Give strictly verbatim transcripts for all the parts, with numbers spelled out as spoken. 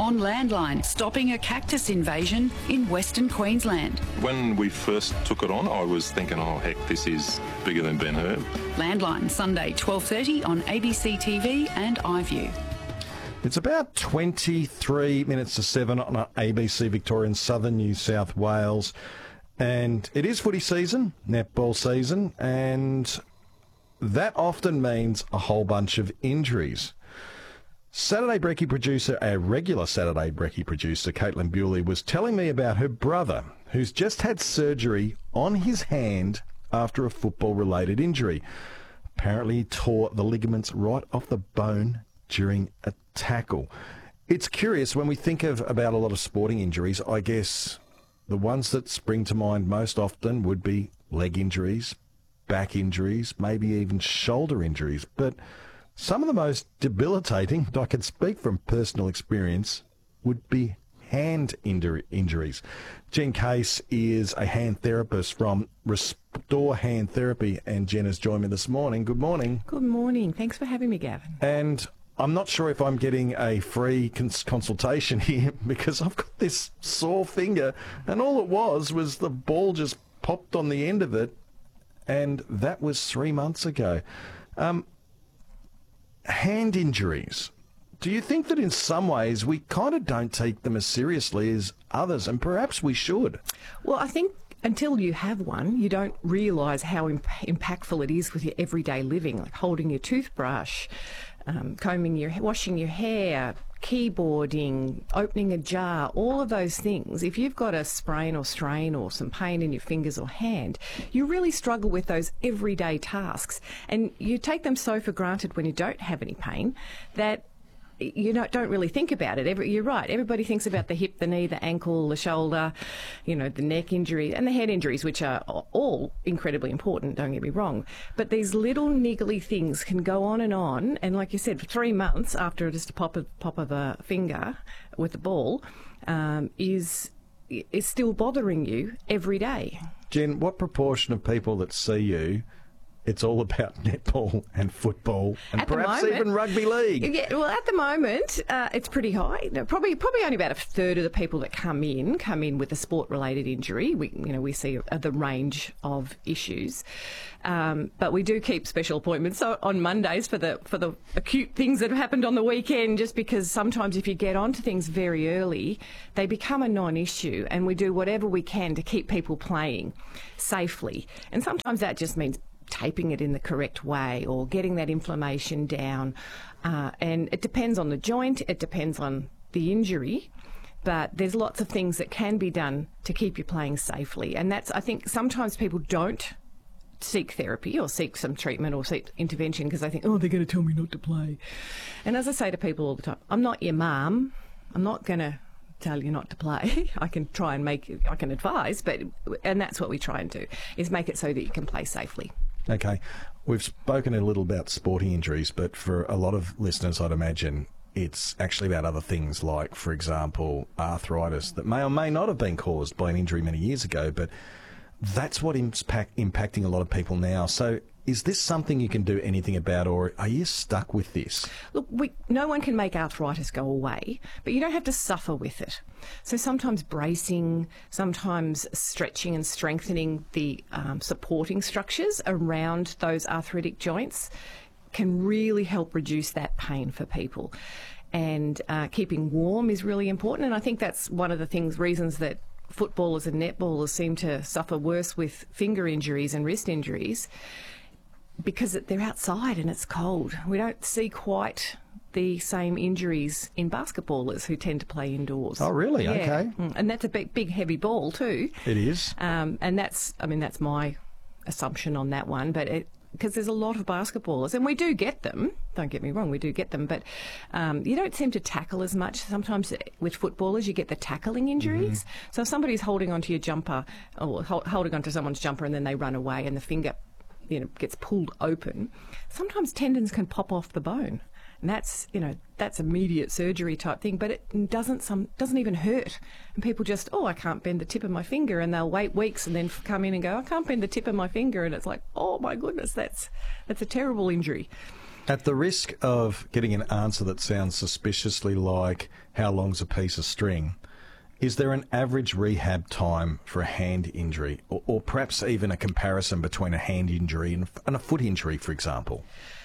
on Landline, stopping a cactus invasion in Western Queensland. When we first took it on, I was thinking, oh, heck, this is bigger than Ben-Hur. Landline, Sunday, twelve thirty on A B C T V and iView. It's about twenty-three minutes to seven on A B C Victoria in southern New South Wales. And it is footy season, netball season, and that often means a whole bunch of injuries. Saturday Brekkie producer, a regular Saturday Brekkie producer, Caitlin Bewley, was telling me about her brother, who's just had surgery on his hand after a football-related injury. Apparently he tore the ligaments right off the bone during a tackle. It's curious, when we think of about a lot of sporting injuries, I guess the ones that spring to mind most often would be leg injuries, back injuries, maybe even shoulder injuries. But some of the most debilitating, I can speak from personal experience, would be hand injury, injuries. Jen Case is a hand therapist from Restore Hand Therapy, and Jen has joined me this morning. Good morning. Good morning. Thanks for having me, Gavin. And I'm not sure if I'm getting a free cons- consultation here because I've got this sore finger, and all it was was the ball just popped on the end of it, and that was three months ago. Um, hand injuries. Do you think that in some ways we kind of don't take them as seriously as others, and perhaps we should? Well, I think until you have one, you don't realise how imp- impactful it is with your everyday living, like holding your toothbrush, um, combing your, washing your hair, keyboarding, opening a jar, all of those things. If you've got a sprain or strain or some pain in your fingers or hand, you really struggle with those everyday tasks. And you take them so for granted when you don't have any pain that you don't, don't really think about it. Every, you're right. Everybody thinks about the hip, the knee, the ankle, the shoulder, you know, the neck injury and the head injuries, which are all incredibly important, don't get me wrong. But these little niggly things can go on and on. And like you said, for three months after just a pop of, pop of a finger with the ball um, is, is still bothering you every day. Jen, what proportion of people that see you, it's all about netball and football and at perhaps moment, even rugby league? Yeah, well, at the moment, uh, it's pretty high. No, probably, probably only about a third of the people that come in come in with a sport-related injury. We, you know, we see uh, the range of issues, um, but we do keep special appointments so on Mondays for the for the acute things that have happened on the weekend. Just because sometimes if you get onto things very early, they become a non-issue, and we do whatever we can to keep people playing safely. And sometimes that just means taping it in the correct way or getting that inflammation down. Uh, and it depends on the joint, it depends on the injury, but there's lots of things that can be done to keep you playing safely. And that's, I think, sometimes people don't seek therapy or seek some treatment or seek intervention because they think, oh, they're going to tell me not to play. And as I say to people all the time, I'm not your mum. I'm not going to tell you not to play. I can try and make, I can advise, but, and that's what we try and do, is make it so that you can play safely. Okay, we've spoken a little about sporting injuries, but for a lot of listeners, I'd imagine it's actually about other things like, for example, arthritis that may or may not have been caused by an injury many years ago, but that's what impact, impacting a lot of people now. So is this something you can do anything about, or are you stuck with this? Look, we, no one can make arthritis go away, but you don't have to suffer with it. So sometimes bracing, sometimes stretching and strengthening the um, supporting structures around those arthritic joints can really help reduce that pain for people. And uh, keeping warm is really important, and I think that's one of the things, reasons that footballers and netballers seem to suffer worse with finger injuries and wrist injuries, because they're outside and it's cold. We don't see quite the same injuries in basketballers who tend to play indoors. Oh, really? Yeah. Okay. And that's a big, big, heavy ball too. It is. Um, and that's, I mean, that's my assumption on that one. But it, because there's a lot of basketballers, and we do get them, don't get me wrong, we do get them, but um, you don't seem to tackle as much. Sometimes with footballers, you get the tackling injuries. Mm-hmm. So if somebody's holding onto your jumper, or holding onto someone's jumper, and then they run away and the finger, you know, gets pulled open, sometimes tendons can pop off the bone. And that's, you know, that's immediate surgery type thing, but it doesn't some doesn't even hurt. And people just, oh, I can't bend the tip of my finger, and they'll wait weeks and then come in and go, I can't bend the tip of my finger, and it's like, oh my goodness, that's that's a terrible injury. At the risk of getting an answer that sounds suspiciously like how long's a piece of string, is there an average rehab time for a hand injury, or, or perhaps even a comparison between a hand injury and, and a foot injury, for example?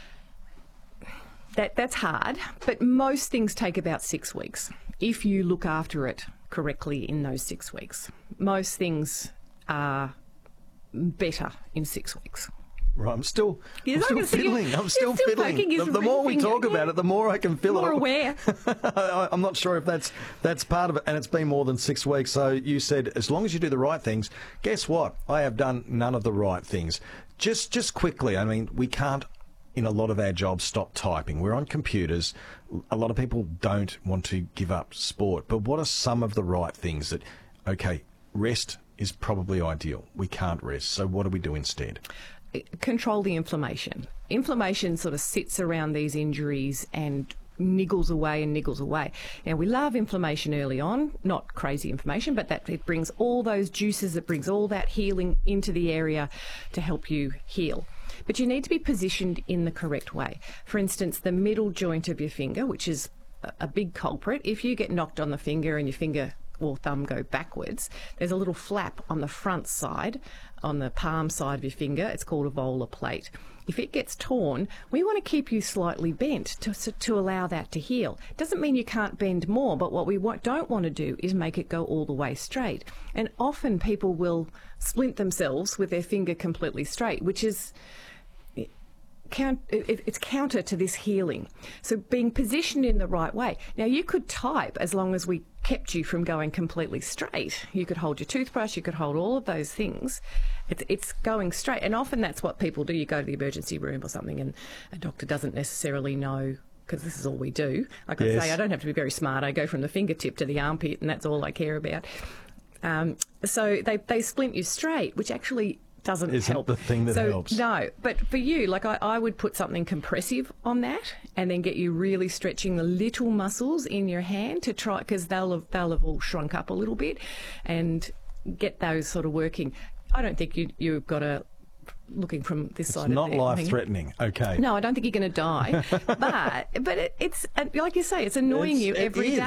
That that's hard, but most things take about six weeks if you look after it correctly in those six weeks. Most things are better in six weeks. Right, I'm still, You're I'm not still gonna see- fiddling. you're I'm still, still fiddling. poking his The, the more we finger, talk about yeah. it, the more I can feel More it. aware. I- I'm not sure if that's that's part of it, and it's been more than six weeks. So you said as long as you do the right things. Guess what? I have done none of the right things. Just just quickly. I mean, we can't, in a lot of our jobs, stop typing. We're on computers. A lot of people don't want to give up sport. But what are some of the right things that? Okay, rest is probably ideal. We can't rest. So what do we do instead? Control the inflammation. Inflammation sort of sits around these injuries and niggles away and niggles away. Now, we love inflammation early on, not crazy inflammation, but that it brings all those juices, it brings all that healing into the area to help you heal. But you need to be positioned in the correct way. For instance, the middle joint of your finger, which is a- a big culprit, if you get knocked on the finger and your finger or thumb go backwards, there's a little flap on the front side, on the palm side of your finger. It's called a volar plate. If it gets torn, we want to keep you slightly bent to, to allow that to heal. Doesn't mean you can't bend more, but what we wa- don't want to do is make it go all the way straight. And often people will splint themselves with their finger completely straight, which is... Count, it, it's counter to this healing. So being positioned in the right way. Now, you could type as long as we kept you from going completely straight. You could hold your toothbrush, you could hold all of those things. It's, it's going straight. And often that's what people do. You go to the emergency room or something and a doctor doesn't necessarily know, because this is all we do. Like I Yes. say, I don't have to be very smart. I go from the fingertip to the armpit and that's all I care about. Um, so they, they splint you straight, which actually... doesn't Isn't help. the thing that so, helps. No, but for you, like I, I would put something compressive on that and then get you really stretching the little muscles in your hand to try, because they'll have, they'll have all shrunk up a little bit, and get those sort of working. I don't think you, you've got a, looking from this It's side not of the life-threatening. Okay. No, I don't think you're going to die. but but it, it's, like you say, it's annoying It's- you it every is. day.